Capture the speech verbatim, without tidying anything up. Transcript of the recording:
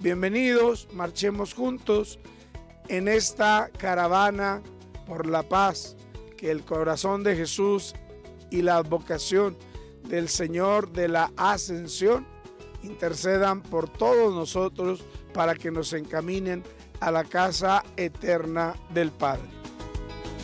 Bienvenidos, marchemos juntos en esta caravana por la paz. Que el corazón de Jesús y la advocación del Señor de la Ascensión intercedan por todos nosotros para que nos encaminen a la casa eterna del Padre.